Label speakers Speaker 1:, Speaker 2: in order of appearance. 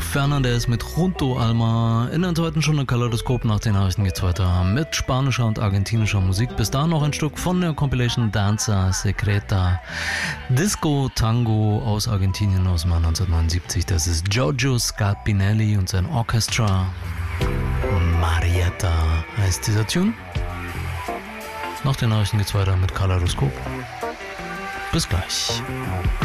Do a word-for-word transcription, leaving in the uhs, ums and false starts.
Speaker 1: Fernandez mit Junto Alma. In der zweiten Stunde Kaleidoskop. Nach den Nachrichten geht's weiter mit spanischer und argentinischer Musik. Bis dahin noch ein Stück von der Compilation Danza Secreta Disco Tango aus Argentinien aus dem Jahr neunzehnhundertneunundsiebzig. Das ist Giorgio Scarpinelli und sein Orchestra. Marietta heißt dieser Tune. Nach den Nachrichten geht's weiter mit Kaleidoskop. Bis gleich.